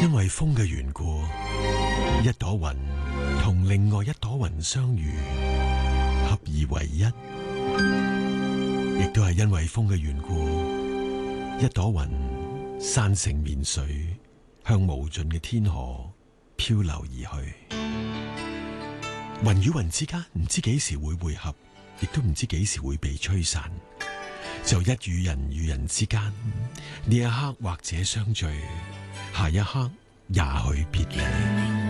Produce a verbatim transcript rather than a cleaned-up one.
因為風嘅緣故，一朵雲同另外一朵雲相遇，合二為一。亦都係因為風嘅緣故，一朵雲散成綿水，向無盡嘅天河漂流而去。雲與雲之間唔知幾時會匯合，亦都唔知幾時會被吹散。就一與人與人之間，呢一刻或者相聚，下一刻也許別離。